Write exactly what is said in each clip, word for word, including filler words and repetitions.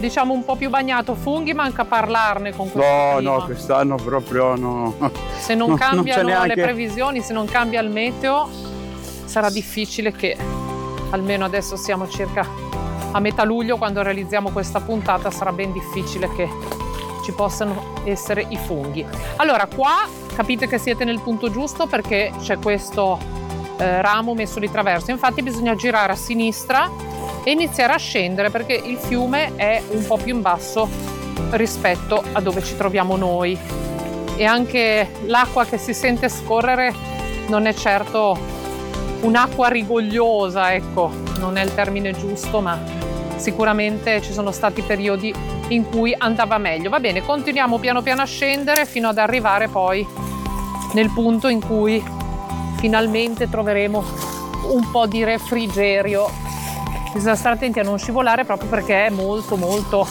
diciamo un po' più bagnato. Funghi manca parlarne con questo No, clima. no, quest'anno proprio no. Se non no, cambiano non c'è neanche... le previsioni, se non cambia il meteo, sarà difficile che, almeno adesso siamo circa a metà luglio, quando realizziamo questa puntata, sarà ben difficile che ci possano essere i funghi. Allora, qua capite che siete nel punto giusto perché c'è questo eh, ramo messo di traverso. Infatti bisogna girare a sinistra e iniziare a scendere perché il fiume è un po' più in basso rispetto a dove ci troviamo noi, e anche l'acqua che si sente scorrere non è certo un'acqua rigogliosa, ecco, non è il termine giusto, ma sicuramente ci sono stati periodi in cui andava meglio. Va bene, continuiamo piano piano a scendere fino ad arrivare poi nel punto in cui finalmente troveremo un po' di refrigerio. Bisogna stare attenti a non scivolare proprio perché è molto molto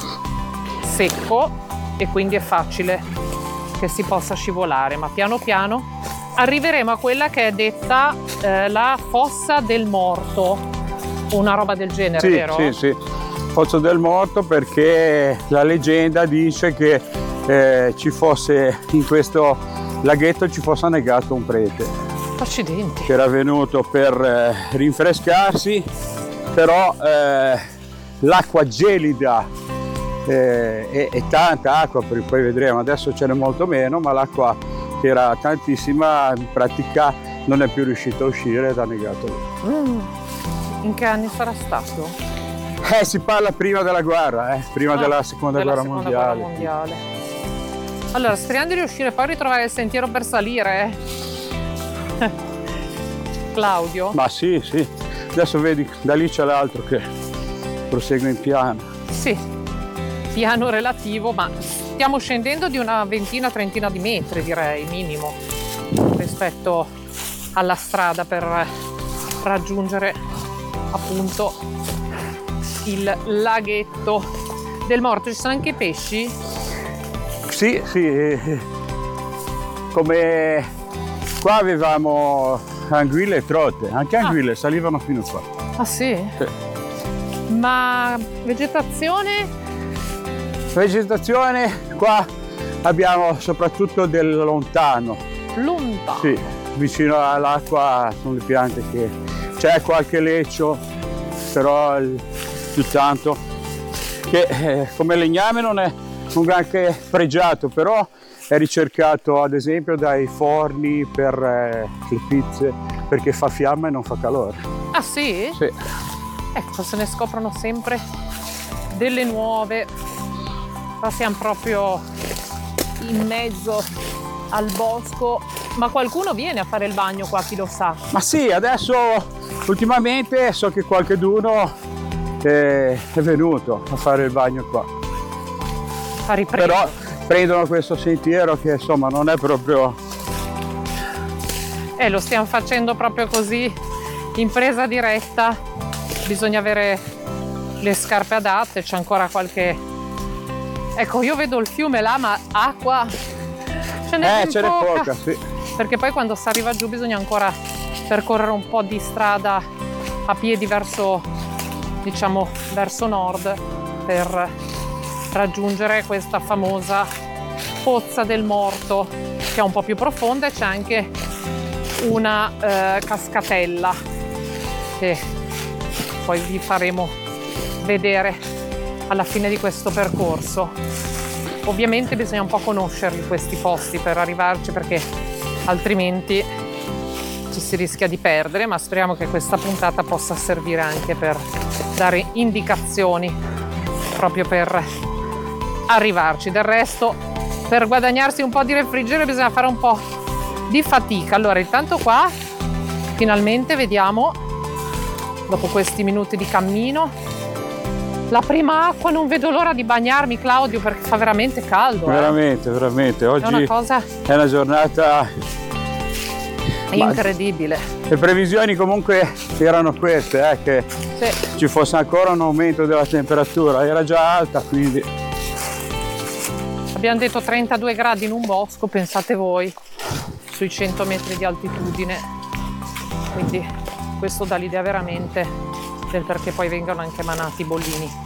secco e quindi è facile che si possa scivolare, ma piano piano arriveremo a quella che è detta eh, la Fossa del Morto, una roba del genere, sì, vero? Sì, sì, Fossa del Morto, perché la leggenda dice che eh, ci fosse in questo laghetto ci fosse annegato un prete. Accidenti. Che era venuto per eh, rinfrescarsi, però eh, l'acqua gelida eh, e, e tanta acqua, perché poi vedremo, adesso ce n'è molto meno, ma l'acqua che era tantissima in pratica non è più riuscita a uscire ed ha annegato. Mm. In che anni sarà stato? Eh, si parla prima della guerra, eh, prima ah, della seconda, della guerra, seconda mondiale. guerra mondiale. Allora, speriamo di riuscire poi a ritrovare il sentiero per salire. eh. Claudio? Ma sì, sì. Adesso vedi, da lì c'è l'altro che prosegue in piano. Sì, piano relativo, ma stiamo scendendo di una ventina, trentina di metri, direi, minimo, rispetto alla strada per raggiungere appunto il laghetto del Morto. Ci sono anche i pesci? Sì, sì. Come qua avevamo anguille e trote, anche anguille ah. salivano fino qua. Ah sì? Sì. Ma vegetazione? Vegetazione qua abbiamo soprattutto del lontano. Lontano? Sì, vicino all'acqua sono le piante che c'è qualche leccio, però più tanto che eh, come legname non è un granché pregiato, però è ricercato ad esempio dai forni per eh, le pizze, perché fa fiamma e non fa calore. Ah sì? Sì. Ecco, se ne scoprono sempre delle nuove. Qua siamo proprio in mezzo al bosco, ma qualcuno viene a fare il bagno qua, chi lo sa? Ma sì, adesso ultimamente so che qualcheduno eh, è venuto a fare il bagno qua. A riprendere. Però prendono questo sentiero che insomma non è proprio... Eh, lo stiamo facendo proprio così, in presa diretta. Bisogna avere le scarpe adatte, c'è ancora qualche... Ecco, io vedo il fiume là, ma acqua ce n'è eh, ce n'è poca. poca, sì. Perché poi quando si arriva giù bisogna ancora percorrere un po' di strada a piedi verso, diciamo, verso nord per raggiungere questa famosa Fossa del Morto, che è un po' più profonda, e c'è anche una eh, cascatella che poi vi faremo vedere alla fine di questo percorso. Ovviamente bisogna un po' conoscerli questi posti per arrivarci, perché altrimenti ci si rischia di perdere, ma speriamo che questa puntata possa servire anche per dare indicazioni proprio per arrivarci. Del resto, per guadagnarsi un po' di refrigerio bisogna fare un po' di fatica. Allora, intanto qua finalmente vediamo, dopo questi minuti di cammino, la prima acqua. Non vedo l'ora di bagnarmi, Claudio, perché fa veramente caldo. Veramente, eh. veramente. Oggi è una cosa è una giornata incredibile. Le previsioni comunque erano queste, eh, che sì. ci fosse ancora un aumento della temperatura, era già alta, quindi... Abbiamo detto trentadue gradi in un bosco, pensate voi, sui cento metri di altitudine, quindi questo dà l'idea veramente del perché poi vengano anche emanati bollini